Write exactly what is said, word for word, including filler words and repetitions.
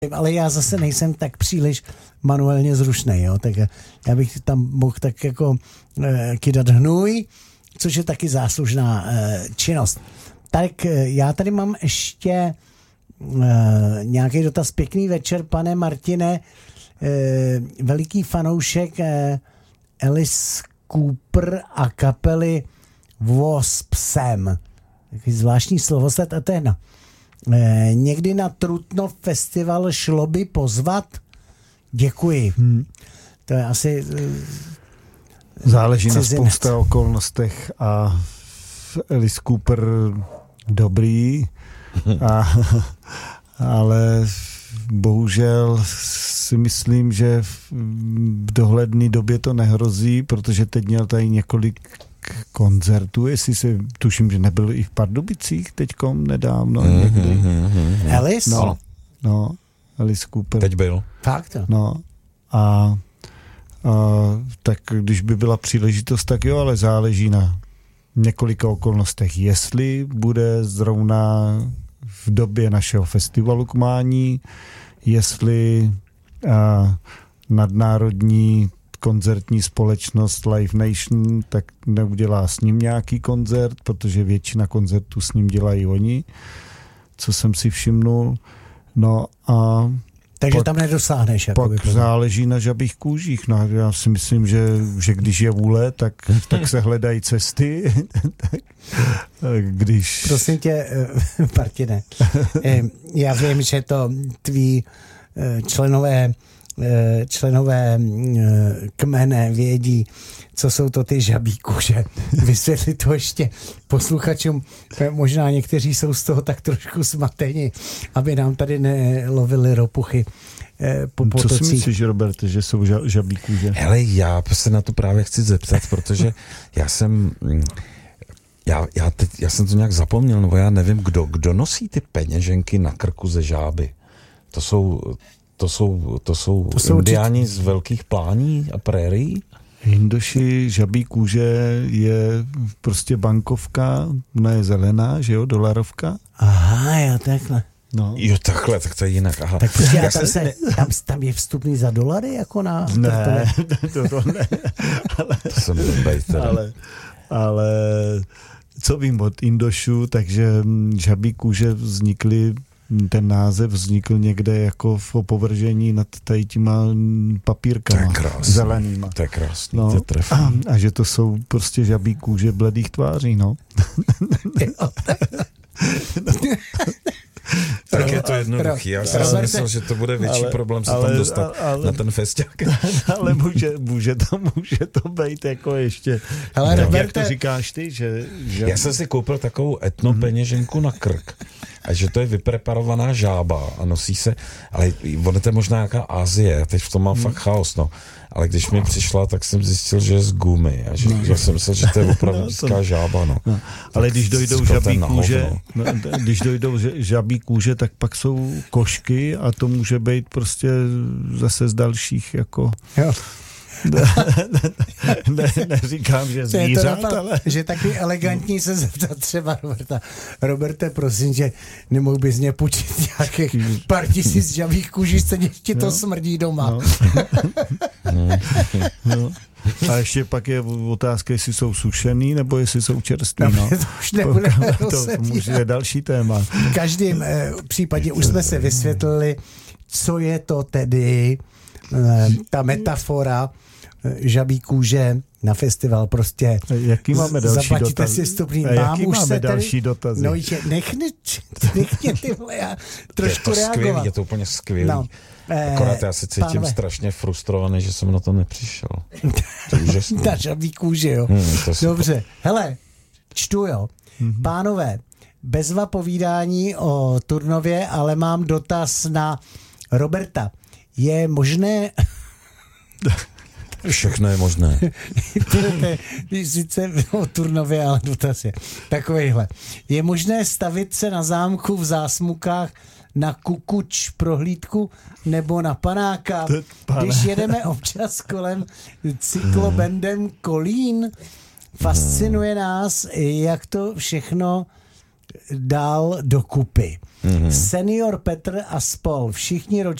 ale já zase nejsem tak příliš manuálně zrušnej, jo, tak já bych tam mohl tak jako e, kydat hnůj, což je taky záslužná e, činnost. Tak e, já tady mám ještě e, nějaký dotaz. Pěkný večer, pane Martine, e, veliký fanoušek e, Alice Cooper a kapely Waspsem. Takový zvláštní slovoset a to je na. E, někdy na Trutnov festival šlo by pozvat? Děkuji. Hmm. To je asi... E, záleží cizinec. Na spousta okolnostech a Alice Cooper dobrý, a, ale bohužel si myslím, že v dohledné době to nehrozí, protože teď měl tady několik koncertů, jestli si tuším, že nebyl i v Pardubicích teďkom nedávno. Mm, někdy. Mm, mm, mm. Alice? No, no, Alice Cooper. Teď byl. Fakt? No, a, a tak když by byla příležitost, tak jo, ale záleží na několika okolnostech. Jestli bude zrovna v době našeho festivalu k mání, jestli a, nadnárodní koncertní společnost Live Nation tak neudělá s ním nějaký koncert, protože většina koncertů s ním dělají oni, co jsem si všimnul. No a takže pak, tam nedosáhneš. Pak záleží na žabých kůžích. No, já si myslím, že, že když je vůle, tak, tak se hledají cesty. když... Prosím tě, Martine, já vím, že to tví členové členové kmene vědí, co jsou to ty žabí kůže. Vysvětlit to ještě posluchačům. Možná někteří jsou z toho tak trošku smateni, aby nám tady nelovili ropuchy po potocích. Co si myslíš, Roberte, že jsou žabí kůže? Hele, já se na to právě chci zeptat, protože já jsem já, já, teď, já jsem to nějak zapomněl, nebo já nevím, kdo, kdo nosí ty peněženky na krku ze žáby. To jsou To jsou, to jsou, to jsou indiáni z velkých plání a prérií? Hindoši, žabí kůže je prostě bankovka, ona je zelená, že jo, dolarovka. Aha, jo, takhle. No. Jo, takhle, tak to je jinak, aha. Tak počkej, tam, se, tam, tam je vstupný za dolary, jako na... Ne, to, to ne. Ale, to jsem blbej teda. Ale, ale co vím od Indošů, takže žabí kůže vznikly, ten název vznikl někde jako v opovržení nad tady těma papírkama zelenýma. To je krásný, no, to je trefný. A, a že to jsou prostě žabí kůže bledých tváří, no. Tak je to jednoduchý. Já jsem si myslel, že to bude větší ale, problém se ale, tam dostat ale, na ten festiák. Ale může, může, to, může to být jako ještě... Ale tak, Roberte, jak to říkáš ty, že... že... Já jsem si koupil takovou etnopeněženku na krk. A že to je vypreparovaná žába a nosí se, ale ono to je možná nějaká Asie, teď v tom mám hmm. fakt chaos, no. Ale když mi přišla, tak jsem zjistil, že je z gumy a že, no. že jsem myslel, že to je opravdická no, to... žába, no. no. Ale když dojdou žabí kůže, no, když dojdou žabí kůže, tak pak jsou košky a to může být prostě zase z dalších, jako... Jo. ne, ne, neříkám, že zvířat, to, ale... Že taky elegantní se zeptat třeba Roberta. Roberte, prosím, že nemohl bys mě půjčit nějakých pár tisíc žabých kůží, stejně ti to no. smrdí doma. No. no. A ještě pak je otázka, jestli jsou sušený, nebo jestli jsou čerství. No. To už nebudeme to, to může je další téma. V každém eh, případě už jsme se vysvětlili, co je to tedy eh, ta metafora žabí kůže na festival, prostě jaký máme další zaplatíte dotazy? si vstupný. Mám jaký už máme se další tady, dotazy? No nech, nech mě ty vole, já trošku je to reagovat. Skvělý, je to úplně skvělý. No, eh, akorát já se cítím pánové. strašně frustrovaný, že jsem na to nepřišel. To je úžasný. Ta žabí kůže, jo. Hmm, dobře, hele, čtu, jo. Mm-hmm. Pánové, bezva povídání o Turnově, ale mám dotaz na Roberta. Je možné... Všechno je možné. Sice o Turnově, ale dotaz je takovejhle. Je možné stavit se na zámku v Zásmukách na Kukuč prohlídku nebo na Panáka, když jedeme občas kolem cyklobendem Kolín? Fascinuje nás, jak to všechno dal dokupy. Mhm. Senior Petr a spol, všichni roční